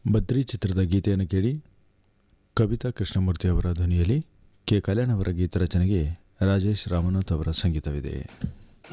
ಬದ್ರಿ ಚಿತ್ರದ ಗೀತೆಯನ್ನು ಕೇಳಿ. ಕವಿತಾ ಕೃಷ್ಣಮೂರ್ತಿ ಅವರ ಧ್ವನಿಯಲ್ಲಿ ಕೆ ಕಲ್ಯಾಣ್ ಅವರ ಗೀತರಚನೆಗೆ ರಾಜೇಶ್ ರಾಮನಾಥ್ ಅವರ ಸಂಗೀತವಿದೆ.